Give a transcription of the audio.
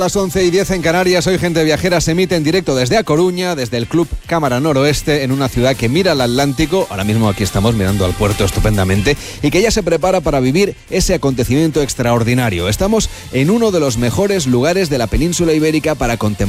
Las 11:10 en Canarias, hoy Gente Viajera se emite en directo desde A Coruña, desde el Club Cámara Noroeste, en una ciudad que mira al Atlántico. Ahora mismo aquí estamos mirando al puerto estupendamente y que ya se prepara para vivir ese acontecimiento extraordinario. Estamos en uno de los mejores lugares de la península ibérica para contemplar